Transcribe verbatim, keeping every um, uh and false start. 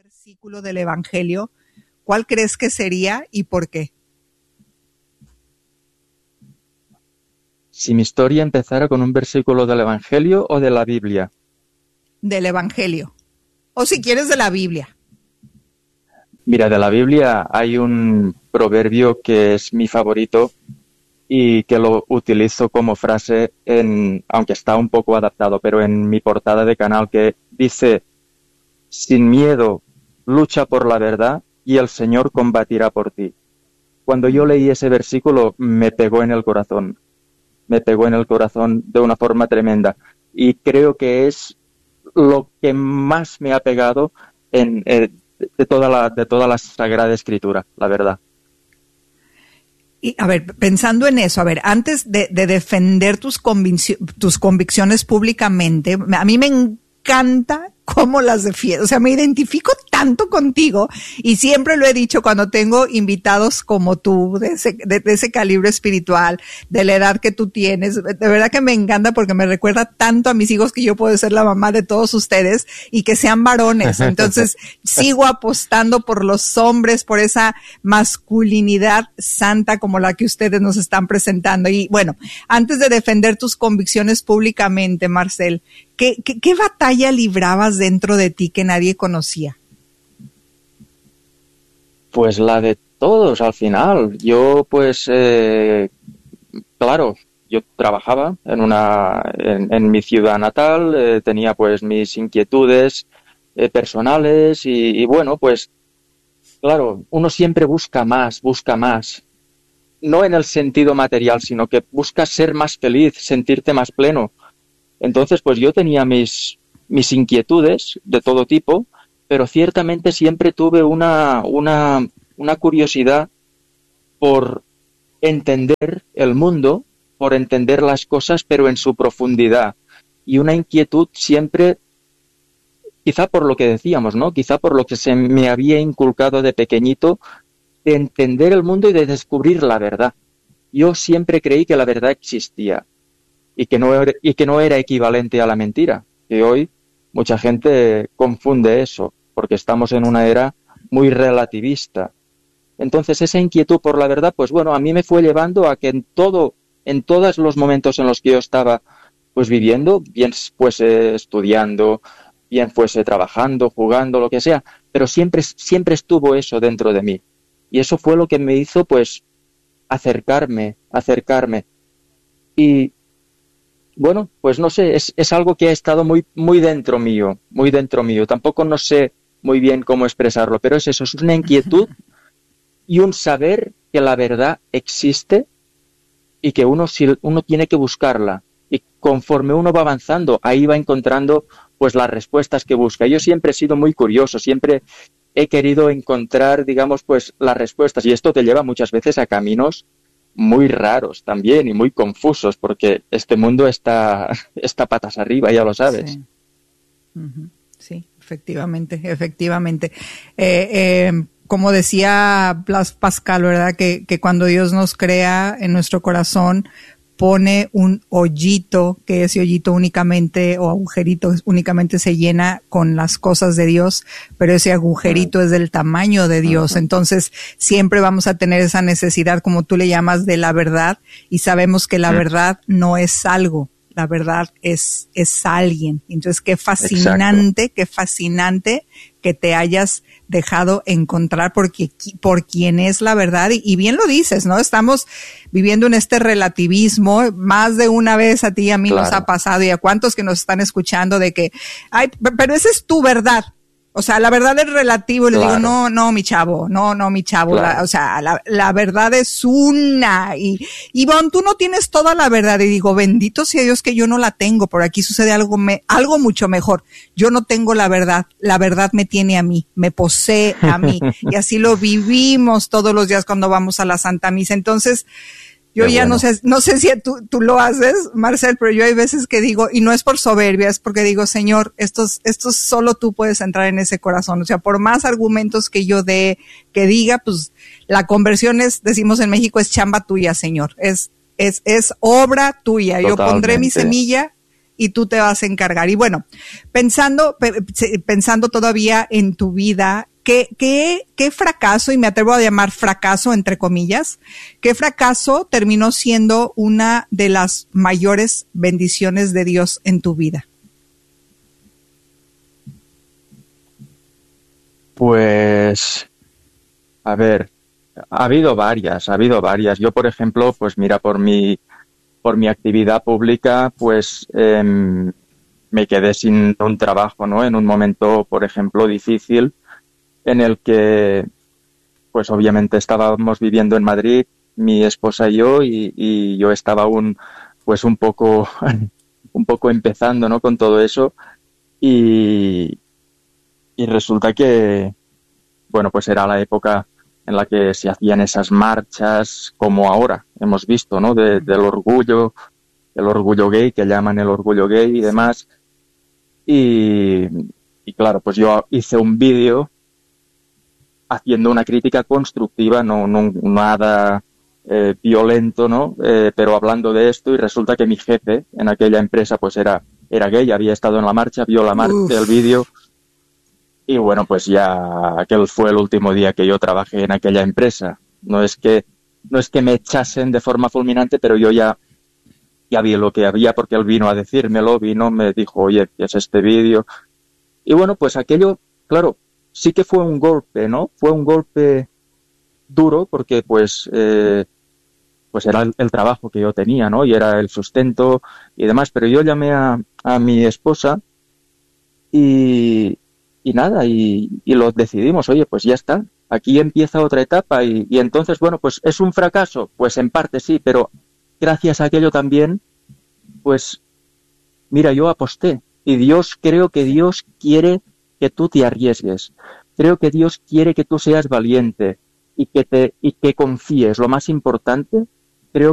versículo del Evangelio, ¿cuál crees que sería y por qué? Si mi historia empezara con un versículo del Evangelio o de la Biblia. Del Evangelio. O si quieres de la Biblia. Mira, de la Biblia hay un proverbio que es mi favorito y que lo utilizo como frase, en, aunque está un poco adaptado, pero en mi portada de canal, que dice: sin miedo, lucha por la verdad y el Señor combatirá por ti. Cuando yo leí ese versículo me pegó en el corazón, me pegó en el corazón de una forma tremenda y creo que es lo que más me ha pegado en, eh, de, toda la, de toda la Sagrada Escritura, la verdad. Y, a ver, pensando en eso, a ver, antes de, de defender tus, convic- tus convicciones públicamente, a mí me encanta cómo las defiendes. O sea, me identifico tanto contigo y siempre lo he dicho cuando tengo invitados como tú, de ese, de, de ese calibre espiritual, de la edad que tú tienes. De verdad que me encanta porque me recuerda tanto a mis hijos que yo puedo ser la mamá de todos ustedes y que sean varones. Entonces, sigo apostando por los hombres, por esa masculinidad santa como la que ustedes nos están presentando. Y bueno, antes de defender tus convicciones públicamente, Marcel, ¿qué, qué, qué batalla librabas dentro de ti que nadie conocía? Pues la de todos al final. Yo pues, eh, claro, yo trabajaba en una en, en mi ciudad natal, eh, tenía pues mis inquietudes eh, personales y, y bueno, pues claro, uno siempre busca más, busca más. No en el sentido material, sino que busca ser más feliz, sentirte más pleno. Entonces, pues yo tenía mis mis inquietudes de todo tipo, pero ciertamente siempre tuve una, una, una curiosidad por entender el mundo, por entender las cosas, pero en su profundidad. Y una inquietud siempre, quizá por lo que decíamos, ¿no? Quizá por lo que se me había inculcado de pequeñito, de entender el mundo y de descubrir la verdad. Yo siempre creí que la verdad existía y que no era, y que no era equivalente a la mentira, que hoy mucha gente confunde eso, porque estamos en una era muy relativista. Entonces, esa inquietud por la verdad, pues bueno, a mí me fue llevando a que en todo, en todos los momentos en los que yo estaba, pues viviendo, bien fuese estudiando, bien fuese trabajando, jugando, lo que sea, pero siempre, siempre estuvo eso dentro de mí. Y eso fue lo que me hizo, pues, acercarme, acercarme. Y bueno, pues no sé, es, es algo que ha estado muy, muy dentro mío, muy dentro mío. Tampoco no sé muy bien cómo expresarlo, pero es eso, es una inquietud y un saber que la verdad existe y que uno, si, uno tiene que buscarla. Y conforme uno va avanzando, ahí va encontrando pues las respuestas que busca. Yo siempre he sido muy curioso, siempre he querido encontrar, digamos, pues las respuestas. Y esto te lleva muchas veces a caminos muy raros también y muy confusos, porque este mundo está, está patas arriba, ya lo sabes. Sí, uh-huh. Sí, efectivamente, efectivamente. Eh, eh, como decía Blas Pascal, ¿verdad? Que, que cuando Dios nos crea en nuestro corazón, pone un hoyito, que ese hoyito únicamente, o agujerito únicamente se llena con las cosas de Dios, pero ese agujerito uh-huh. es del tamaño de Dios. Uh-huh. Entonces, siempre vamos a tener esa necesidad, como tú le llamas, de la verdad, y sabemos que la uh-huh. verdad no es algo, la verdad es, es alguien. Entonces, qué fascinante, Exacto. qué fascinante que te hayas dejado encontrar porque, por quien es la verdad. Y, y bien lo dices, ¿no? Estamos viviendo en este relativismo. Más de una vez a ti y a mí claro. nos ha pasado, y a cuántos que nos están escuchando, de que, ay, pero esa es tu verdad. O sea, la verdad es relativo. Y le claro. digo, no, no, mi chavo, no, no, mi chavo. Claro. La, o sea, la, la verdad es una. Y, y bon, tú no tienes toda la verdad. Y digo, bendito sea Dios que yo no la tengo. Por aquí sucede algo, me, algo mucho mejor. Yo no tengo la verdad. La verdad me tiene a mí, me posee a mí. Y así lo vivimos todos los días cuando vamos a la Santa Misa. Entonces, yo Qué ya bueno. no sé, no sé si tú, tú lo haces, Marcel, pero yo hay veces que digo, y no es por soberbia, es porque digo, Señor, estos, estos solo tú puedes entrar en ese corazón. O sea, por más argumentos que yo dé, que diga, pues la conversión es, decimos en México, es chamba tuya, Señor. Es, es, es obra tuya. Totalmente. Yo pondré mi semilla y tú te vas a encargar. Y bueno, pensando, pensando todavía en tu vida, ¿qué, qué, qué fracaso, y me atrevo a llamar fracaso entre comillas, qué fracaso terminó siendo una de las mayores bendiciones de Dios en tu vida? Pues, a ver, ha habido varias, ha habido varias. Yo, por ejemplo, pues mira, por mi, por mi actividad pública, pues eh, me quedé sin un trabajo, ¿no? En un momento, por ejemplo, difícil, en el que, pues obviamente estábamos viviendo en Madrid, mi esposa y yo, y, y yo estaba aún, pues un poco, un poco empezando, ¿no? Con todo eso, y Y resulta que, bueno, pues era la época en la que se hacían esas marchas, como ahora hemos visto, ¿no? De, del orgullo, el orgullo gay, que llaman el orgullo gay y demás. Y, y claro, pues yo hice un vídeo haciendo una crítica constructiva, no, no nada eh, violento, ¿no? Eh, pero hablando de esto, y resulta que mi jefe en aquella empresa, pues era, era gay, había estado en la marcha, vio la marcha, el vídeo. Y bueno, pues ya aquel fue el último día que yo trabajé en aquella empresa. No es que, no es que me echasen de forma fulminante, pero yo ya, ya vi lo que había, porque él vino a decírmelo, vino, me dijo, oye, ¿qué es este vídeo? Y bueno, pues aquello, claro, sí que fue un golpe, ¿no? Fue un golpe duro, porque pues, eh, pues era el, el trabajo que yo tenía, ¿no? Y era el sustento y demás. Pero yo llamé a, a mi esposa y... Y nada, y, y lo decidimos, oye, pues ya está, aquí empieza otra etapa y, y entonces, bueno, pues ¿es un fracaso? Pues en parte sí, pero gracias a aquello también, pues mira, yo aposté y Dios, creo que Dios quiere que tú te arriesgues, creo que Dios quiere que tú seas valiente y que te y que confíes, lo más importante,